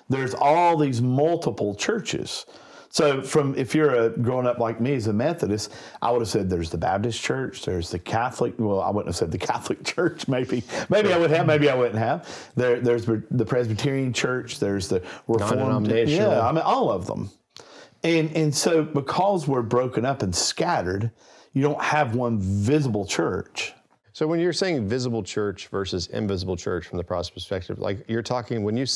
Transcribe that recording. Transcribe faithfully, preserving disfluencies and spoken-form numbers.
There's all these multiple churches. So from, if you're a, growing up like me as a Methodist, I would have said there's the Baptist church, there's the Catholic, well, I wouldn't have said the Catholic church, maybe. Maybe I would have, maybe I wouldn't have. There, there's the Presbyterian church, there's the Reformed. Yeah, I mean, all of them. And, and so because we're broken up and scattered, you don't have one visible church. So when you're saying visible church versus invisible church from the Protestant perspective, like you're talking, when you